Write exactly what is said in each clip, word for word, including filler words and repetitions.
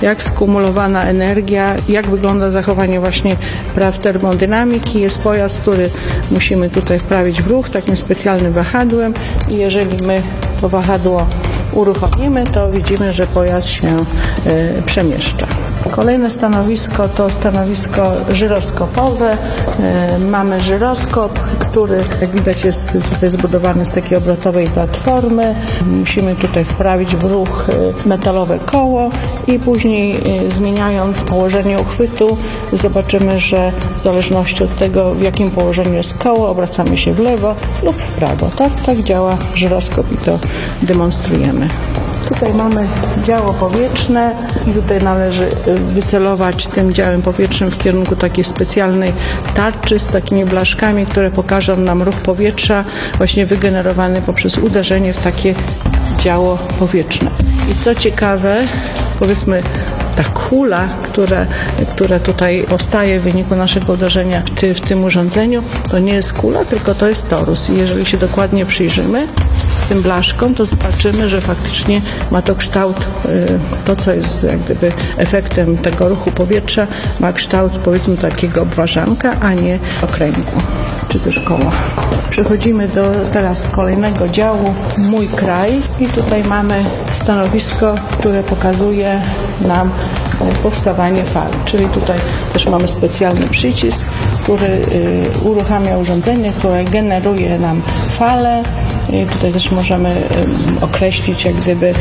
jak skumulowana energia, jak wygląda zachowanie właśnie praw termodynamiki. Jest pojazd, który musimy tutaj wprawić w ruch takim specjalnym wahadłem i jeżeli my to wahadło uruchomimy, to widzimy, że pojazd się y, przemieszcza. Kolejne stanowisko to stanowisko żyroskopowe. Y, mamy żyroskop, który jak widać jest tutaj zbudowany z takiej obrotowej platformy. Musimy tutaj wprawić w ruch y, metalowe koło i później y, zmieniając położenie uchwytu zobaczymy, że w zależności od tego, w jakim położeniu jest koło, obracamy się w lewo lub w prawo. Tak, tak działa żyroskop i to demonstrujemy. Tutaj mamy działo powietrzne i tutaj należy wycelować tym działem powietrznym w kierunku takiej specjalnej tarczy z takimi blaszkami, które pokażą nam ruch powietrza właśnie wygenerowany poprzez uderzenie w takie działo powietrzne. I co ciekawe, powiedzmy ta kula, która, która tutaj powstaje w wyniku naszego uderzenia w, ty, w tym urządzeniu, to nie jest kula, tylko to jest torus. I jeżeli się dokładnie przyjrzymy tym blaszkom, to zobaczymy, że faktycznie ma to kształt, to co jest jak gdyby efektem tego ruchu powietrza, ma kształt powiedzmy takiego obwarzanka, a nie okręgu, czy też koła. Przechodzimy do teraz kolejnego działu Mój kraj i tutaj mamy stanowisko, które pokazuje nam powstawanie fal, czyli tutaj też mamy specjalny przycisk, który uruchamia urządzenie, które generuje nam falę. I tutaj też możemy określić jak gdyby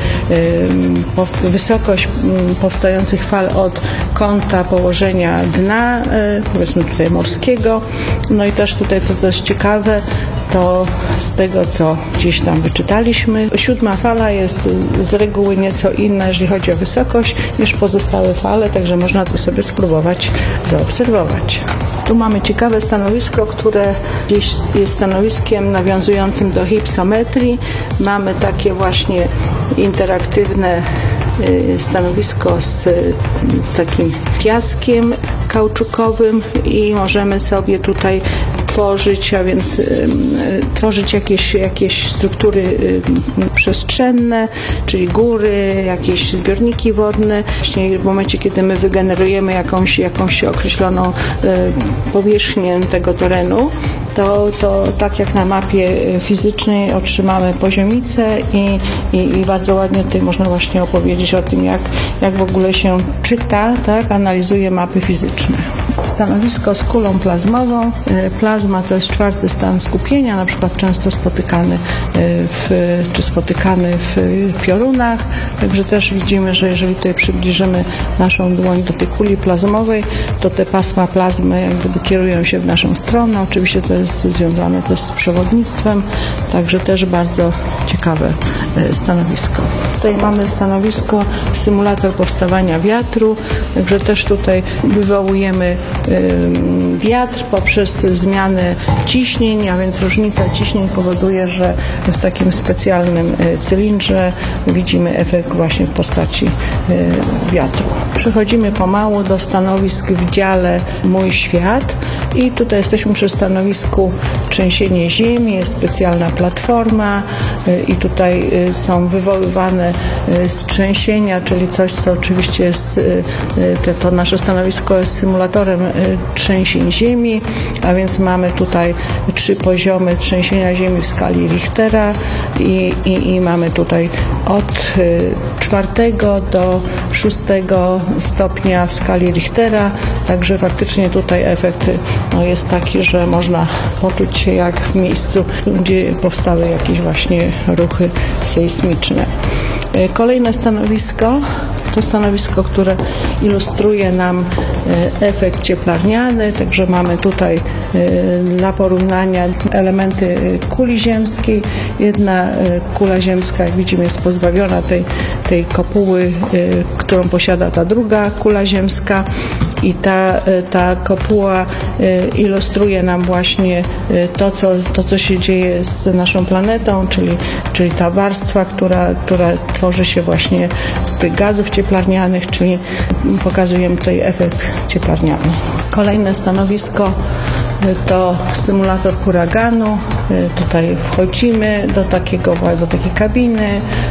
wysokość powstających fal od kąta położenia dna, powiedzmy tutaj morskiego. No i też tutaj, co też ciekawe, to z tego, co gdzieś tam wyczytaliśmy, siódma fala jest z reguły nieco inna, jeżeli chodzi o wysokość, niż pozostałe fale, także można to sobie spróbować zaobserwować. Tu mamy ciekawe stanowisko, które gdzieś jest stanowiskiem nawiązującym do hypsometrii. Mamy takie właśnie interaktywne stanowisko z, z takim piaskiem kauczukowym i możemy sobie tutaj tworzyć, a więc y, tworzyć jakieś, jakieś struktury y, przestrzenne, czyli góry, jakieś zbiorniki wodne. Właśnie w momencie, kiedy my wygenerujemy jakąś, jakąś określoną y, powierzchnię tego terenu, to, to tak jak na mapie fizycznej otrzymamy poziomicę i, i, i bardzo ładnie tutaj można właśnie opowiedzieć o tym, jak, jak w ogóle się czyta, tak, analizuje mapy fizyczne. Stanowisko z kulą plazmową. Plazma to jest czwarty stan skupienia, na przykład często spotykany w, czy spotykany w piorunach. Także też widzimy, że jeżeli tutaj przybliżymy naszą dłoń do tej kuli plazmowej, to te pasma plazmy jak gdyby kierują się w naszą stronę. Oczywiście to jest związane też z przewodnictwem, także też bardzo ciekawe stanowisko. Tutaj mamy stanowisko symulator powstawania wiatru, także też tutaj wywołujemy wiatr poprzez zmianę ciśnień, a więc różnica ciśnień powoduje, że w takim specjalnym cylindrze widzimy efekt właśnie w postaci wiatru. Przechodzimy pomału do stanowisk w dziale Mój świat i tutaj jesteśmy przy stanowisku trzęsienie ziemi, jest specjalna platforma i tutaj są wywoływane trzęsienia, czyli coś, co oczywiście jest, to nasze stanowisko jest symulatorem trzęsień ziemi, a więc mamy tutaj trzy poziomy trzęsienia ziemi w skali Richtera i, i, i mamy tutaj od czwartego do szóstego stopnia w skali Richtera, także faktycznie tutaj efekt no, jest taki, że można poczuć się jak w miejscu, gdzie powstały jakieś właśnie ruchy sejsmiczne. Kolejne stanowisko to stanowisko, które ilustruje nam efekt cieplarniany, także mamy tutaj dla porównania elementy kuli ziemskiej. Jedna kula ziemska, jak widzimy, jest pozbawiona tej, tej kopuły, którą posiada ta druga kula ziemska. I ta, ta kopuła ilustruje nam właśnie to co, to, co się dzieje z naszą planetą, czyli, czyli ta warstwa, która, która tworzy się właśnie z tych gazów cieplarnianych, czyli pokazujemy tutaj efekt cieplarniany. Kolejne stanowisko to symulator huraganu. tutaj wchodzimy do takiego, do takiej kabiny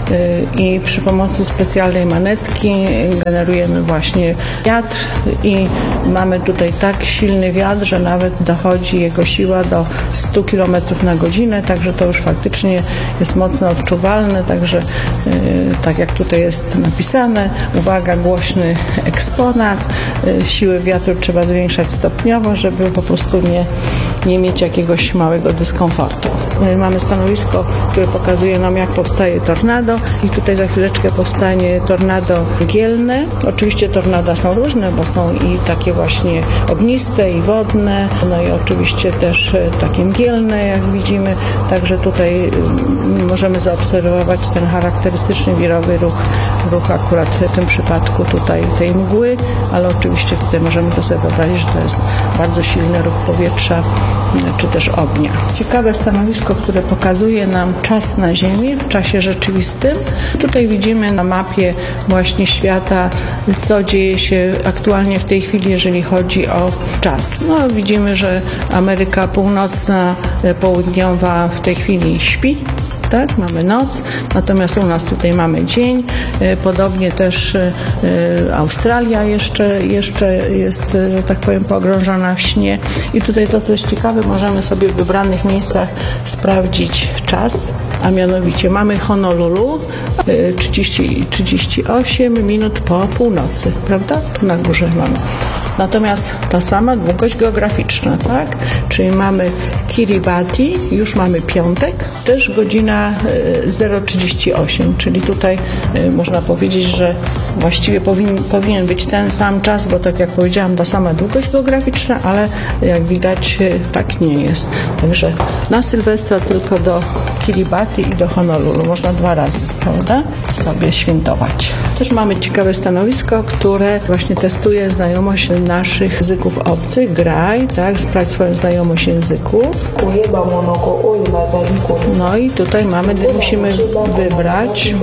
i przy pomocy specjalnej manetki generujemy właśnie wiatr i mamy tutaj tak silny wiatr, że nawet dochodzi jego siła do stu kilometrów na godzinę, także to już faktycznie jest mocno odczuwalne, także tak jak tutaj jest napisane, uwaga, głośny eksponat, siłę wiatru trzeba zwiększać stopniowo, żeby po prostu nie, nie mieć jakiegoś małego dyskomfortu. Mamy stanowisko, które pokazuje nam, jak powstaje tornado i tutaj za chwileczkę powstanie tornado mgielne. Oczywiście tornada są różne, bo są i takie właśnie ogniste i wodne, no i oczywiście też takie mgielne, jak widzimy, także tutaj możemy zaobserwować ten charakterystyczny wirowy ruch, ruch akurat w tym przypadku tutaj tej mgły, ale oczywiście tutaj możemy to sobie wyobrazić, że to jest bardzo silny ruch powietrza czy też ognia. Ciekawe stanowisko, które pokazuje nam czas na Ziemi w czasie rzeczywistym. Tutaj widzimy na mapie właśnie świata, co dzieje się aktualnie w tej chwili, jeżeli chodzi o czas. No, widzimy, że Ameryka Północna, Południowa w tej chwili śpi. Tak, mamy noc, natomiast u nas tutaj mamy dzień. Podobnie też Australia jeszcze, jeszcze jest, że tak powiem, pogrążona w śnie. I tutaj to, co jest ciekawe, możemy sobie w wybranych miejscach sprawdzić czas, a mianowicie mamy Honolulu trzydzieści, trzydzieści osiem minut po północy, prawda? Tu na górze mamy. Natomiast ta sama długość geograficzna, tak? Czyli mamy Kiribati, już mamy piątek, też godzina zero trzydzieści osiem, czyli tutaj można powiedzieć, że właściwie powin, powinien być ten sam czas, bo tak jak powiedziałam, ta sama długość geograficzna, ale jak widać tak nie jest. Także na Sylwestra tylko do Kiribati i do Honolulu można dwa razy, prawda? Sobie świętować. Też mamy ciekawe stanowisko, które właśnie testuje znajomość naszych języków obcych. Graj, tak? Sprawdź swoją znajomość języków. No i tutaj mamy, musimy wybrać.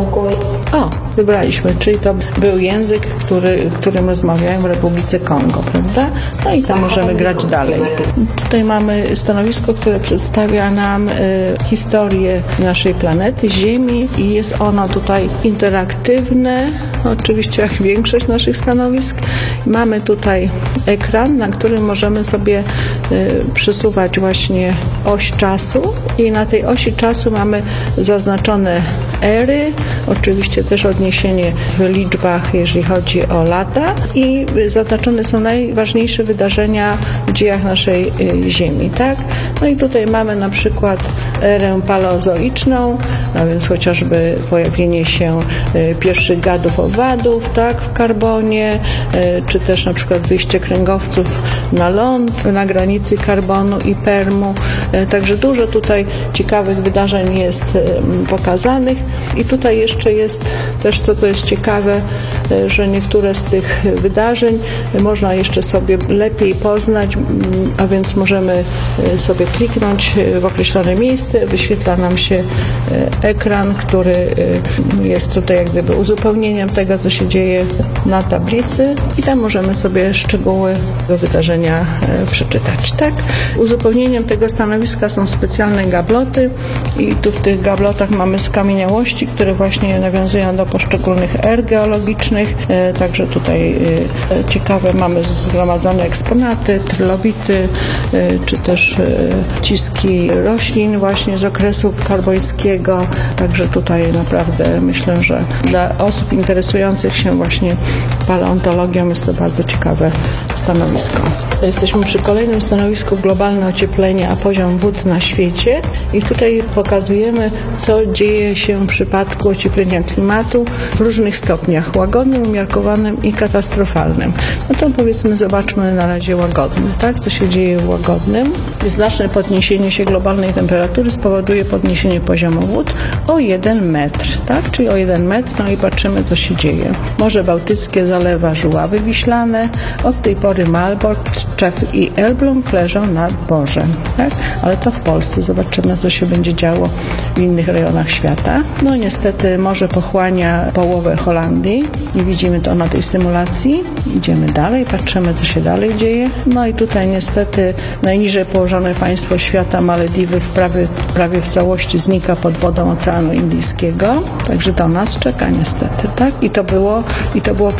O, wybraliśmy, czyli to był język, który, którym rozmawiają w Republice Kongo, prawda? No i tam możemy grać dalej. Tutaj mamy stanowisko, które przedstawia nam y, historię naszej planety, Ziemi i jest ono tutaj interaktywne, oczywiście jak większość naszych stanowisk. Mamy tutaj ekran, na którym możemy sobie y, przesuwać właśnie oś czasu i na tej osi czasu mamy zaznaczone ery, oczywiście też odniesienie w liczbach, jeżeli chodzi o lata i zaznaczone są najważniejsze wydarzenia w dziejach naszej y, Ziemi, tak? No i tutaj mamy na przykład erę paleozoiczną, a więc chociażby pojawienie się y, pierwszych gadów owadów, tak, w karbonie, y, czy też na przykład wyjście kręgowców na ląd, na granicy karbonu i permu. Y, także dużo tutaj ciekawych wydarzeń jest y, pokazanych i tutaj jeszcze jest też to, co jest ciekawe, y, że niektóre z tych wydarzeń y, można jeszcze sobie lepiej poznać, y, a więc możemy y, sobie kliknąć w określone miejsce, wyświetla nam się y, ekran, który y, jest tutaj jak gdyby uzupełnieniem tego, co się dzieje na tablicy i tam możemy sobie szczegóły tego wydarzenia y, przeczytać, tak? Uzupełnieniem tego stanowiska są specjalne gabloty i tu w tych gablotach mamy skamieniałości, które właśnie nawiązują do poszczególnych er geologicznych, y, także tutaj y, ciekawe mamy zgromadzone eksponaty, trylobity, y, czy też y, ciski roślin właśnie z okresu karbońskiego, także tutaj naprawdę myślę, że dla osób interesujących się właśnie paleontologią jest to bardzo ciekawe stanowisko. Jesteśmy przy kolejnym stanowisku globalne ocieplenie, a poziom wód na świecie i tutaj pokazujemy, co dzieje się w przypadku ocieplenia klimatu w różnych stopniach, łagodnym, umiarkowanym i katastrofalnym. No to powiedzmy, zobaczmy na razie łagodny, tak? Co się dzieje w łagodnym? Znaczne podniesienie się globalnej temperatury spowoduje podniesienie poziomu wód o jeden metr, tak? Czyli o jeden metr, no i patrzymy, co się dzieje. Morze Bałtyckie zalewa Żuławy Wiślane, od tej pory Malbork, Czew i Elbląg leżą nad morzem, tak? Ale to w Polsce. Zobaczymy, co się będzie działo w innych rejonach świata. No niestety morze pochłania połowę Holandii i widzimy to na tej symulacji. Idziemy dalej, patrzymy, co się dalej dzieje. No i tutaj niestety najniżej położone państwo świata, Malediwy, w prawie, prawie w całości znika pod wodą Oceanu Indyjskiego. Także to nas czeka niestety, tak? I to było, i to było